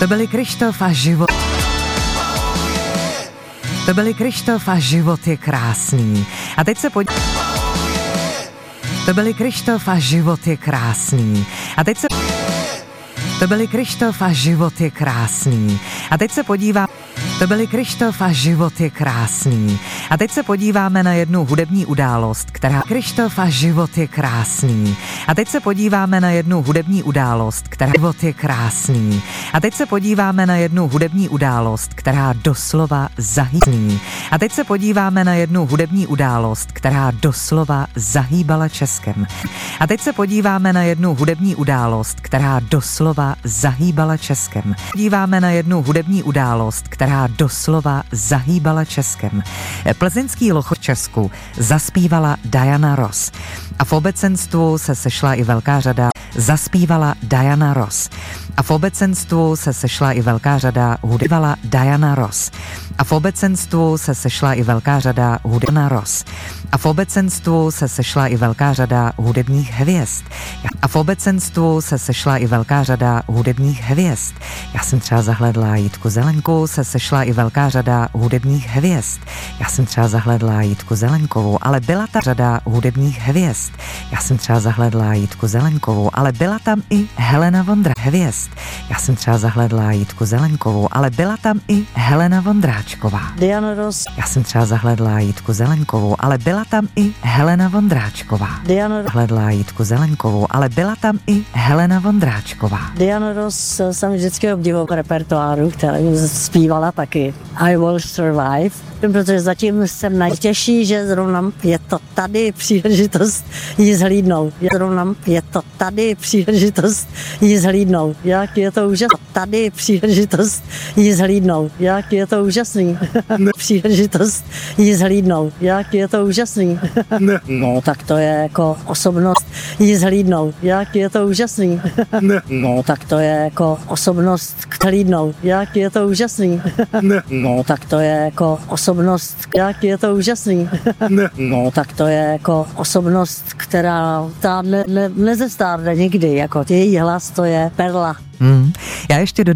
To byli Kryštof a život. To byli Kryštof a život je krásný. A teď se To byli Kryštof a život je krásný. A teď se To byli Kryštof a život je krásný. A teď se podívám. To byli Kryštof a život je krásný. A teď se podíváme na jednu hudební událost, která Kryštof a život je krásný. A teď se podíváme na jednu hudební událost, která život je krásný. A teď se podíváme na jednu hudební událost, která doslova zahýbala. A teď se podíváme na jednu hudební událost, která doslova zahýbala Českem. A teď se podíváme na jednu hudební událost, která doslova zahýbala Českem. Podíváme na jednu hudební událost, která doslova zahýbala Českem. Plzeňský Lochot v Česku zaspívala Diana Ross. A v obecenstvu se sešla i velká řada zaspívala Diana Ross. A v obecenstvu se sešla i velká řada hudebala Diana Ross. A v obecenstvu se sešla i velká řada hudebná Ross. A v obecenstvu se sešla i velká řada hudebních hvězd. A v obecenstvu se sešla i velká řada hudebních hvězd. Já jsem třeba zahledla Jitku Zelenku, se sešla i velká řada hudebních hvězd. Já jsem třeba zahledla Jitku Zelenkovou, ale byla ta řada hudebních hvězd. Já jsem třeba zahledla Jitku Zelenkovou, ale byla tam i Helena Vondra hvězd. Já jsem třeba zahledla Jitku Zelenkovou, ale byla tam i Helena Vondráčková. Diana Ross. Já jsem třeba zahledla Jitku Zelenkovou, ale byla tam i Helena Vondráčková. Diana Ross. Zahledla Jitku Zelenkovou, ale byla tam i Helena Vondráčková. Diana Ross jsem vždycky obdivoval repertoáru, kterou zpívala taky. I Will Survive, protože zatím jsem najtěžší, že zrovna je to tady příležitost jí zhlídnout. Je to tady příležitost jí zhlídnout. Jak je to úžasný. Tady příležitost jí zhlídnout. Jak je to úžasný. Příležitost jí zhlídnout. Jak je to úžasný. No, tak to je jako osobnost jí zhlídnout. Jak je to úžasný. No, tak to je jako osobnost k hlídnout. Jak je to úžasný. No, tak to je jako osobnost, jak je to úžasný. No, tak to je jako osobnost, která nezestárne nikdy, jako její hlas to je perla. Já ještě